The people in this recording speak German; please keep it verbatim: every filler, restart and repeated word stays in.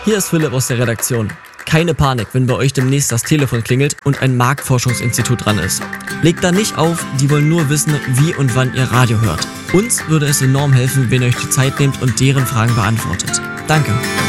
Hier ist Philipp aus der Redaktion. Keine Panik, wenn bei euch demnächst das Telefon klingelt und ein Marktforschungsinstitut dran ist. Legt da nicht auf, die wollen nur wissen, wie und wann ihr Radio hört. Uns würde es enorm helfen, wenn ihr euch die Zeit nehmt und deren Fragen beantwortet. Danke.